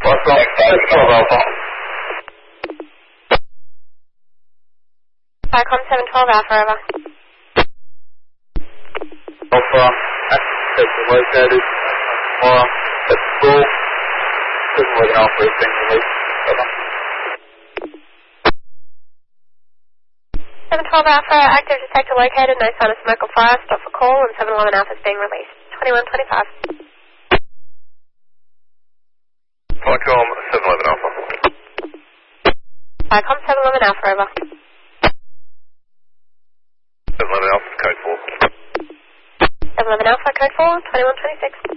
What's wrong? 12 Alpha. Vicom 712 Alpha, over. Alpha, that's located. Tomorrow, at school. 711 Alpha is being released. Over. 712 Alpha, active detector located, no sign of smoke or fire, stop for call, and 711 Alpha is being released. 2125. Vicom 711 Alpha. Vicom 711 Alpha, over. 711 Alpha, code 4. 711 Alpha, code 4, 2126.